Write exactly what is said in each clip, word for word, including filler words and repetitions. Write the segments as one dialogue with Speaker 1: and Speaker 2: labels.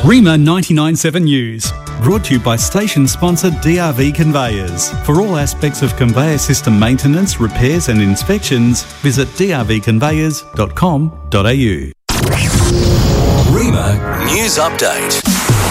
Speaker 1: Rima ninety-nine point seven News, brought to you by station sponsor D R V Conveyors. For all aspects of conveyor system maintenance, repairs and inspections, visit d r v conveyors dot com dot a u.
Speaker 2: Rima News Update.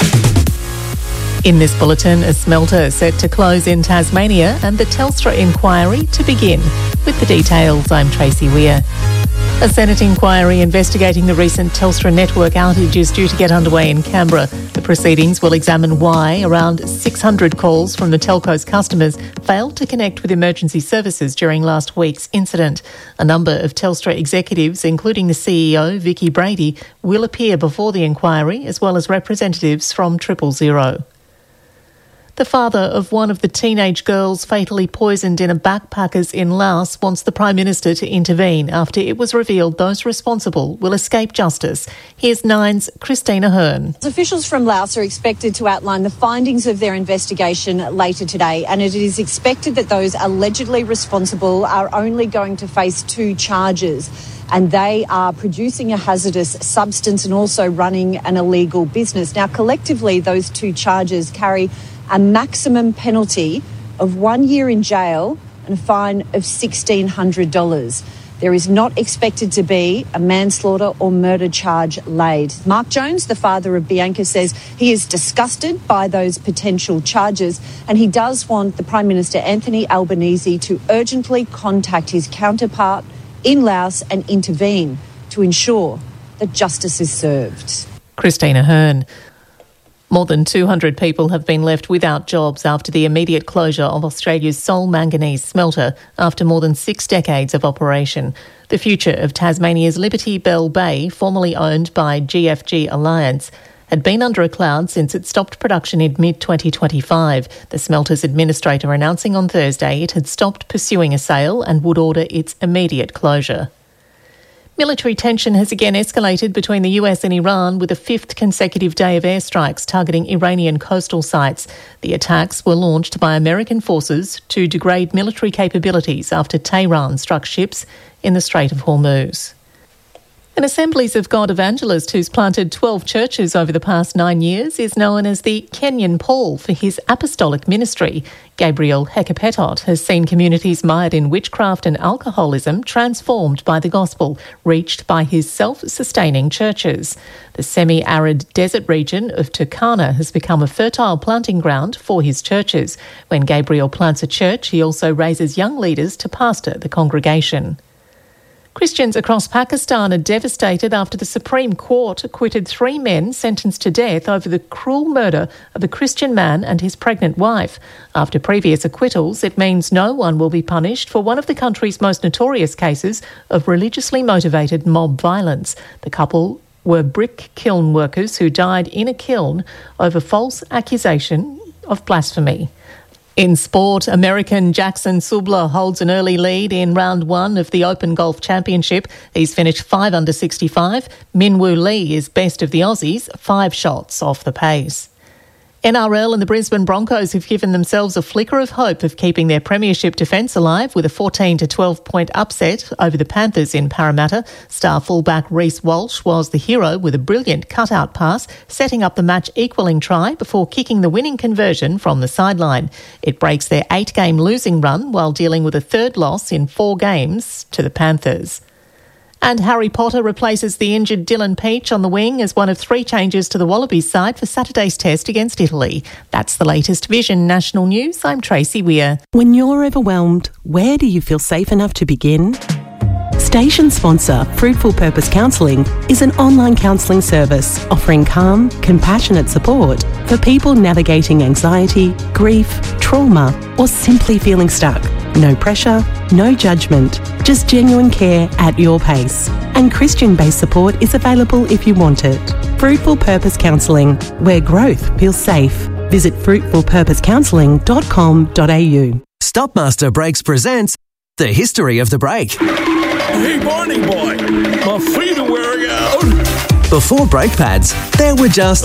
Speaker 3: In this bulletin, a smelter set to close in Tasmania and the Telstra inquiry to begin. With the details, I'm Tracy Weir. A Senate inquiry investigating the recent Telstra network outage is due to get underway in Canberra. The proceedings will examine why around six hundred calls from the telco's customers failed to connect with emergency services during last week's incident. A number of Telstra executives, including the C E O, Vicky Brady, will appear before the inquiry, as well as representatives from Triple Zero. The father of one of the teenage girls fatally poisoned in a backpackers in Laos wants the Prime Minister to intervene after it was revealed those responsible will escape justice. Here's Nine's Christina Hearn.
Speaker 4: Officials from Laos are expected to outline the findings of their investigation later today, and it is expected that those allegedly responsible are only going to face two charges. And they are producing a hazardous substance and also running an illegal business. Now, collectively, those two charges carry a maximum penalty of one year in jail and a fine of sixteen hundred dollars. There is not expected to be a manslaughter or murder charge laid. Mark Jones, the father of Bianca, says he is disgusted by those potential charges, and he does want the Prime Minister, Anthony Albanese, to urgently contact his counterpart in Laos and intervene to ensure that justice is served.
Speaker 3: Christina Hearn. More than two hundred people have been left without jobs after the immediate closure of Australia's sole manganese smelter after more than six decades of operation. The future of Tasmania's Liberty Bell Bay, formerly owned by G F G Alliance, had been under a cloud since it stopped production in mid twenty twenty-five. The smelter's administrator announcing on Thursday it had stopped pursuing a sale and would order its immediate closure. Military tension has again escalated between the U S and Iran, with a fifth consecutive day of airstrikes targeting Iranian coastal sites. The attacks were launched by American forces to degrade military capabilities after Tehran struck ships in the Strait of Hormuz. An Assemblies of God evangelist who's planted twelve churches over the past nine years is known as the Kenyan Paul for his apostolic ministry. Gabriel Hekapetot has seen communities mired in witchcraft and alcoholism transformed by the gospel, reached by his self-sustaining churches. The semi-arid desert region of Turkana has become a fertile planting ground for his churches. When Gabriel plants a church, he also raises young leaders to pastor the congregation. Christians across Pakistan are devastated after the Supreme Court acquitted three men sentenced to death over the cruel murder of a Christian man and his pregnant wife. After previous acquittals, it means no one will be punished for one of the country's most notorious cases of religiously motivated mob violence. The couple were brick kiln workers who died in a kiln over false accusation of blasphemy. In sport, American Jackson Subler holds an early lead in round one of the Open Golf Championship. He's finished five under sixty-five. Minwoo Lee is best of the Aussies, five shots off the pace. N R L and the Brisbane Broncos have given themselves a flicker of hope of keeping their premiership defence alive with a fourteen to twelve point upset over the Panthers in Parramatta. Star fullback Reece Walsh was the hero with a brilliant cutout pass, setting up the match-equalling try before kicking the winning conversion from the sideline. It breaks their eight-game losing run while dealing with a third loss in four games to the Panthers. And Harry Potter replaces the injured Dylan Peach on the wing as one of three changes to the Wallabies side for Saturday's test against Italy. That's the latest Vision National News. I'm Tracy Weir.
Speaker 5: When you're overwhelmed, where do you feel safe enough to begin? Station sponsor Fruitful Purpose Counselling is an online counselling service offering calm, compassionate support for people navigating anxiety, grief, trauma, or simply feeling stuck. No pressure, no judgment, just genuine care at your pace. And Christian-based support is available if you want it. Fruitful Purpose Counselling, where growth feels safe. Visit fruitful purpose counselling dot com dot a u.
Speaker 2: Stopmaster Brakes presents The History of the Brake.
Speaker 6: Hey, Barney boy, my feet are wearing out.
Speaker 2: Before brake pads, there were just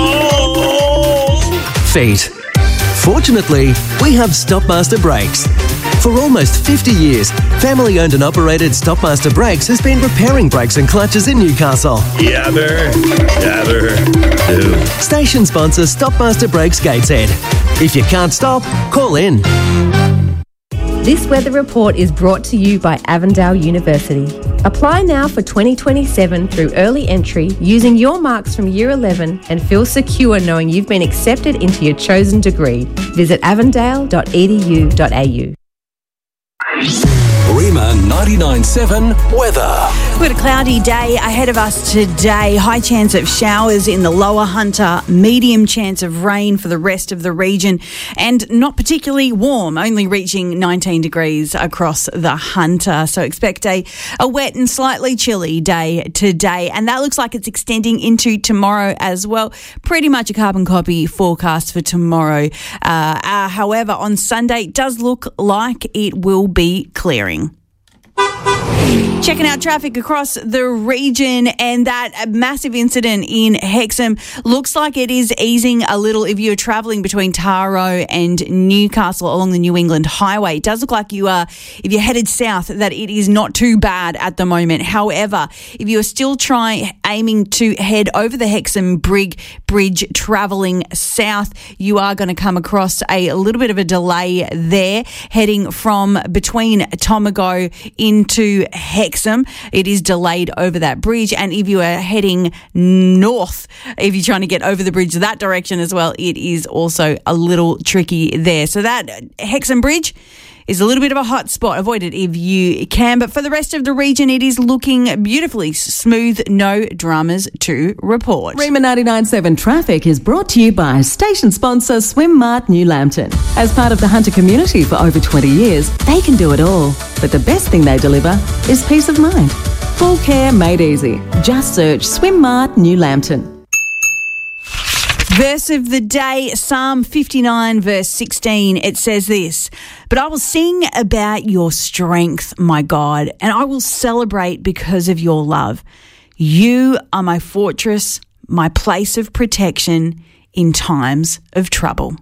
Speaker 6: Oh!
Speaker 2: feet. Fortunately, we have Stopmaster Brakes. For almost fifty years, family-owned and operated Stopmaster Brakes has been repairing brakes and clutches in Newcastle.
Speaker 6: Yabber, yabber,
Speaker 2: Ooh. Station sponsor Stopmaster Brakes Gateshead. If you can't stop, call in.
Speaker 7: This weather report is brought to you by Avondale University. Apply now for twenty twenty-seven through early entry using your marks from Year eleven and feel secure knowing you've been accepted into your chosen degree. Visit avondale dot e d u dot a u.
Speaker 8: Rima ninety-nine point seven weather.
Speaker 9: We've got a cloudy day ahead of us today. High chance of showers in the lower Hunter, medium chance of rain for the rest of the region, and not particularly warm, only reaching nineteen degrees across the Hunter. So expect a, a wet and slightly chilly day today, and that looks like it's extending into tomorrow as well. Pretty much a carbon copy forecast for tomorrow. Uh, uh, however, on Sunday, it does look like it will be clearing. Checking out traffic across the region, and that massive incident in Hexham looks like it is easing a little if you're travelling between Taro and Newcastle along the New England Highway. It does look like you are, if you're headed south, that it is not too bad at the moment. However, if you are still trying, aiming to head over the Hexham Brig Bridge travelling south, you are going to come across a little bit of a delay there, heading from between Tomago into Hexham. It is delayed over that bridge, and if you are heading north, if you're trying to get over the bridge that direction as well, it is also a little tricky there. So that Hexham Bridge is a little bit of a hot spot. Avoid it if you can. But for the rest of the region, it is looking beautifully smooth. No dramas to report.
Speaker 10: Rima ninety-nine point seven traffic is brought to you by station sponsor Swim Mart New Lambton. As part of the Hunter community for over twenty years, they can do it all. But the best thing they deliver is peace of mind. Full care made easy. Just search Swim Mart New Lambton.
Speaker 9: Verse of the day, Psalm fifty-nine, verse sixteen. It says this: "But I will sing about your strength, my God, and I will celebrate because of your love. You are my fortress, my place of protection in times of trouble."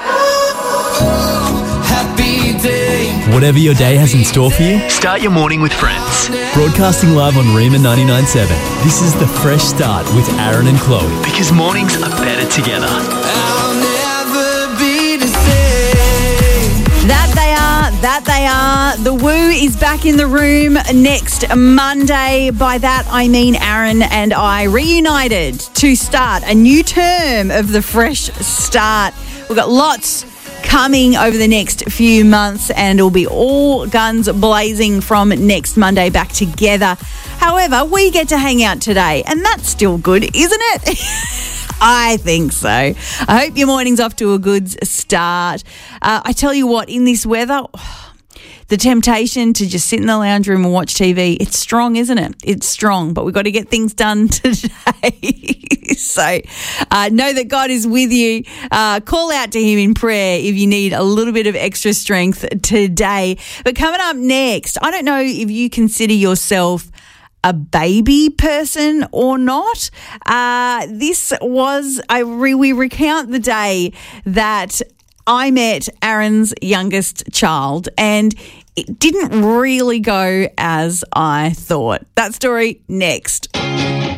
Speaker 11: Happy day.
Speaker 12: Whatever your day has in store for you,
Speaker 13: start your morning with Friends.
Speaker 12: Broadcasting live on Rima ninety-nine point seven. This is the fresh start with Aaron and Chloe.
Speaker 13: Because mornings are better together.
Speaker 11: I'll never be the same.
Speaker 9: That they are, that they are. The Woo is back in the room next Monday. By that, I mean Aaron and I reunited to start a new term of the fresh start. We've got lots coming over the next few months, and it'll be all guns blazing from next Monday back together. However, we get to hang out today, and that's still good, isn't it? I think so. I hope your morning's off to a good start. Uh, I tell you what, in this weather, the temptation to just sit in the lounge room and watch T V, it's strong, isn't it? It's strong, but we've got to get things done today. So uh, know that God is with you. Uh, call out to him in prayer if you need a little bit of extra strength today. But coming up next, I don't know if you consider yourself a baby person or not. Uh, this was, I re- we recount the day that I met Aaron's youngest child, and it didn't really go as I thought. That story next.